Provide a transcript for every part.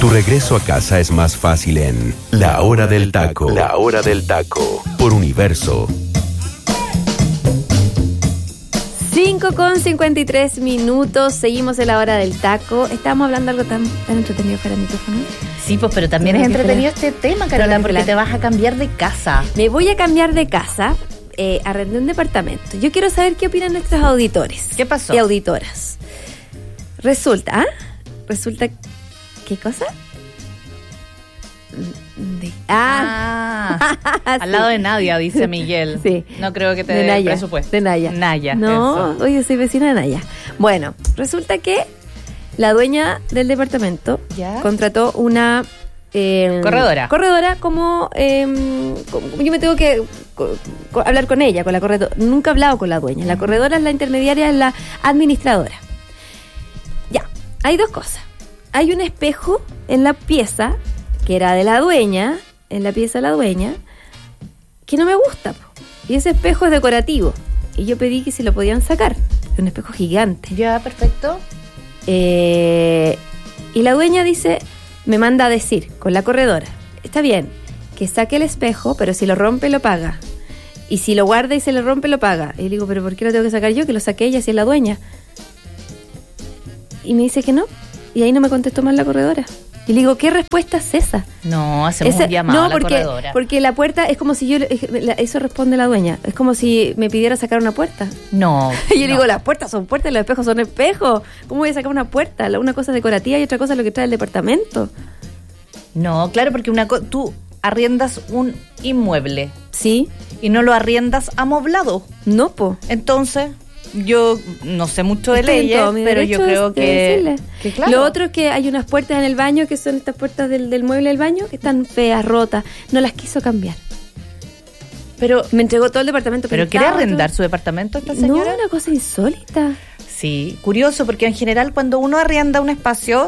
Tu regreso a casa es más fácil en La Hora del Taco. La Hora del Taco. Por Universo. 5:53. Seguimos en La Hora del Taco. Estábamos hablando de algo tan entretenido para el micrófono. Sí, pues, pero también es entretenido este tema, Carola, porque te vas a cambiar de casa. Me voy a cambiar de casa. Arrendé un departamento. Yo quiero saber qué opinan nuestros auditores. ¿Qué pasó? Y auditoras. Resulta, ¿qué cosa? Al lado de Nadia, dice Miguel. Sí. No creo que te dé el presupuesto. De Naya. Naya. No, eso. oye, soy vecina de Naya. Bueno, resulta que la dueña del departamento contrató una corredora como yo me tengo que hablar con ella, con la corredora. Nunca he hablado con la dueña. La corredora es la intermediaria, es la administradora. Ya, hay dos cosas. Hay un espejo en la pieza que era de la dueña, en la pieza de la dueña, que no me gusta. Y ese espejo es decorativo. Y yo pedí que se lo podían sacar. Es un espejo gigante. Ya, perfecto. Y la dueña dice, me manda a decir con la corredora, está bien, que saque el espejo, pero si lo rompe, lo paga. Y si lo guarda y se le rompe, lo paga. Y le digo, ¿pero por qué lo tengo que sacar yo? Que lo saque ella si es la dueña. Y me dice que no. Y ahí no me contestó más la corredora. Y le digo, ¿qué respuesta es esa? No, hacemos un llamado a la corredora. Porque la puerta es como si yo... Eso responde la dueña. Es como si me pidiera sacar una puerta. No. Y yo digo, las puertas son puertas, los espejos son espejos. ¿Cómo voy a sacar una puerta? Una cosa es decorativa y otra cosa es lo que trae el departamento. No, claro, porque tú arriendas un inmueble. Sí. Y no lo arriendas amoblado. No, po. Entonces... Yo no sé mucho de leyes, pero yo creo que claro. Lo otro es que hay unas puertas en el baño que son estas puertas del mueble del baño que están feas, rotas. No las quiso cambiar. Pero me entregó todo el departamento. ¿Pero quiere arrendar su departamento esta señora? No, una cosa insólita. Sí, curioso, porque en general cuando uno arrienda un espacio,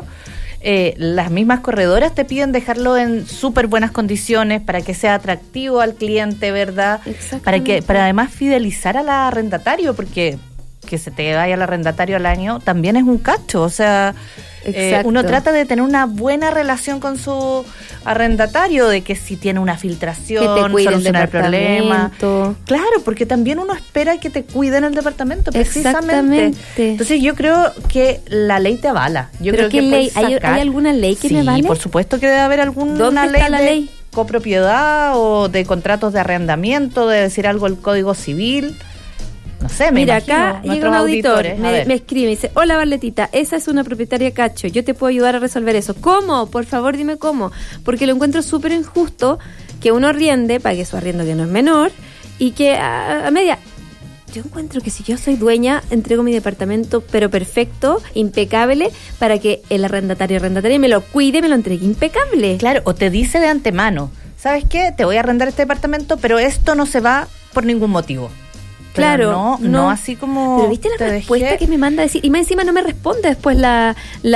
las mismas corredoras te piden dejarlo en súper buenas condiciones para que sea atractivo al cliente, ¿verdad? Para además fidelizar al arrendatario, porque que se te vaya el arrendatario al año también es un cacho, o sea, uno trata de tener una buena relación con su arrendatario, de que si tiene una filtración, solucionar el problema. Claro, porque también uno espera que te cuiden el departamento, precisamente. Entonces yo creo que la ley te avala. ¿Pero qué ley? ¿Hay alguna ley que me vale? Sí, por supuesto que debe haber alguna ley de copropiedad o de contratos de arrendamiento, de decir algo el Código Civil. No sé, mira, acá llega un auditor, me escribe y dice, hola Barletita, esa es una propietaria cacho, yo te puedo ayudar a resolver eso. ¿Cómo? Por favor dime cómo. Porque lo encuentro súper injusto que uno arriende, pague su arriendo que no es menor, y que a media... Yo encuentro que si yo soy dueña, entrego mi departamento, pero perfecto, impecable, para que el arrendatario me lo cuide, me lo entregue impecable. Claro, o te dice de antemano, ¿sabes qué? Te voy a arrendar este departamento, pero esto no se va por ningún motivo. Claro, no así como... Pero viste la respuesta que me manda a decir, y más encima no me responde después la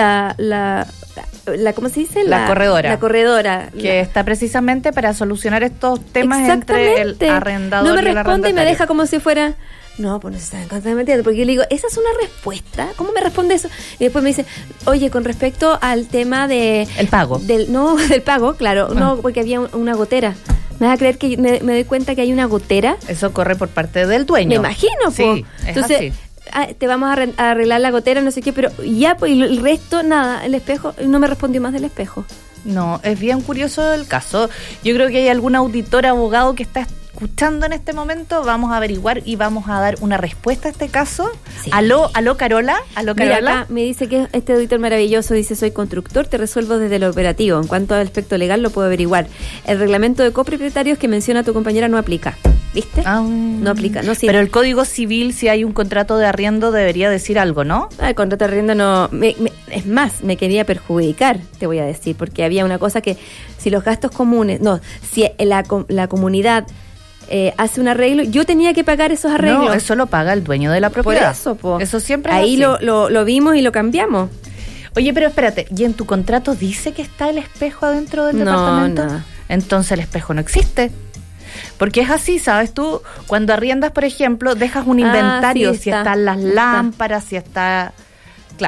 ¿cómo se dice? La corredora. La corredora. Que está precisamente para solucionar estos temas entre el arrendador y el arrendatario. No me responde y me deja como si fuera... No, pues no se están constantemente, porque yo le digo, ¿esa es una respuesta? ¿Cómo me responde eso? Y después me dice, oye, con respecto al tema de... El pago. Del pago, claro. No, porque había una gotera. ¿Me vas a creer que me doy cuenta que hay una gotera? Eso corre por parte del dueño. Me imagino, sí, entonces, te vamos a arreglar la gotera, no sé qué, pero ya, pues, y el resto, nada, el espejo, no me respondió más del espejo. No, es bien curioso el caso. Yo creo que hay algún auditor, abogado que está escuchando en este momento. Vamos a averiguar y vamos a dar una respuesta a este caso. Sí. Aló, Carola. Mira, acá me dice que este auditor maravilloso dice, soy constructor, te resuelvo desde lo operativo. En cuanto al aspecto legal lo puedo averiguar. El reglamento de copropietarios que menciona tu compañera no aplica. ¿Viste? No aplica, no sirve. Pero el Código Civil, si hay un contrato de arriendo, debería decir algo, ¿no? El contrato de arriendo no... es más, me quería perjudicar, te voy a decir, porque había una cosa que si los gastos comunes... No, si la comunidad hace un arreglo, yo tenía que pagar esos arreglos. No, eso lo paga el dueño de la propiedad. Por eso, po. Eso siempre ahí es así. Lo vimos y lo cambiamos. Oye, pero espérate, ¿y en tu contrato dice que está el espejo adentro del departamento? No. Entonces el espejo no existe. Porque es así, ¿sabes? Tú, cuando arriendas, por ejemplo, dejas un inventario, si están las lámparas, si está... Claro.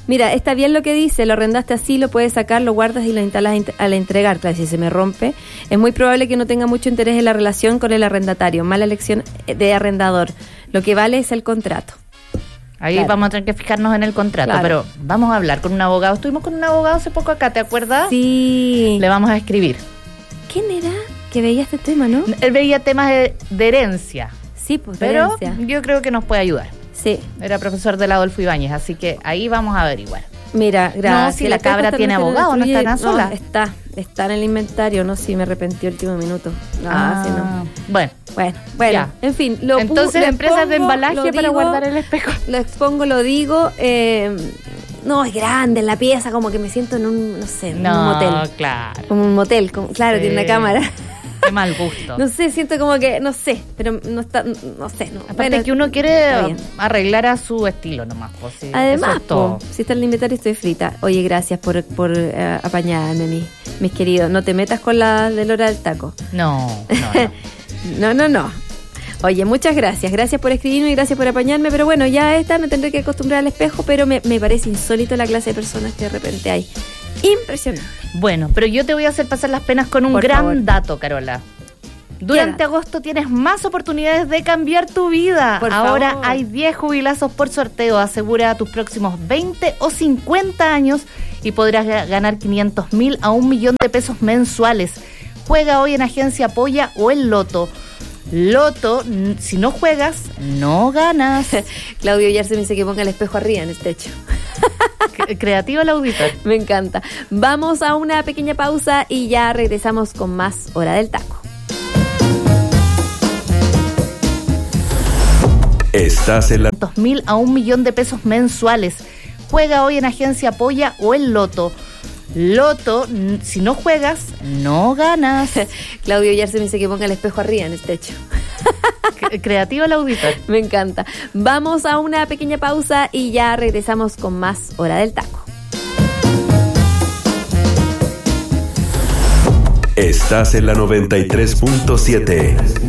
Mira, está bien lo que dice, lo arrendaste así, lo puedes sacar, lo guardas y lo instalas al entregar. Claro, si se me rompe, es muy probable que no tenga mucho interés en la relación con el arrendatario. Mala elección de arrendador. Lo que vale es el contrato. Ahí vamos a tener que fijarnos en el contrato, pero vamos a hablar con un abogado. Estuvimos con un abogado hace poco acá, ¿te acuerdas? Sí. Le vamos a escribir. ¿Quién era que veía este tema, no? Él veía temas de herencia. Sí, pues pero herencia. Yo creo que nos puede ayudar. Sí. Era profesor del Adolfo Ibáñez, así que ahí vamos a averiguar. Mira, gracias. No, si la cabra tiene abogado, no está nada sola. Está en el inventario, no, si me arrepentí el último minuto. No, sí, no. Bueno, ya. En fin. Entonces, empresas de embalaje para guardar el espejo. Lo expongo, lo digo. No, es grande la pieza, como que me siento en un, no sé, un motel. Claro. Como un motel, claro, tiene una cámara. Qué mal gusto. No sé, siento como que, no sé, pero no está, no sé. No. Aparte que uno quiere arreglar a su estilo nomás. Pues, sí, además, si está en el inventario estoy frita. Oye, gracias por apañarme, mis queridos. No te metas con la de Hora del Taco. No. No. Oye, muchas gracias. Gracias por escribirme y gracias por apañarme. Pero bueno, ya me tendré que acostumbrar al espejo, pero me parece insólito la clase de personas que de repente hay. Impresionante. Bueno, pero yo te voy a hacer pasar las penas con un gran dato, Carola. Durante agosto tienes más oportunidades de cambiar tu vida. Ahora hay 10 jubilazos por sorteo. Asegura tus próximos 20 o 50 años y podrás ganar 500.000 a 1 millón de pesos mensuales. Juega hoy en Agencia Polla o en Loto. Loto, si no juegas, no ganas. Claudio Yarse me dice que ponga el espejo arriba en el techo. Creativo el auditor. Me encanta. Vamos a una pequeña pausa y ya regresamos con más Hora del Taco. Estás en la 2.000 a 1 millón de pesos mensuales. Juega hoy en Agencia Polla o en Loto. Loto, si no juegas, no ganas. Claudio Yarse me dice que ponga el espejo arriba en el techo. Creativo el auditor. Me encanta. Vamos a una pequeña pausa y ya regresamos con más Hora del Taco. Estás en la 93.7.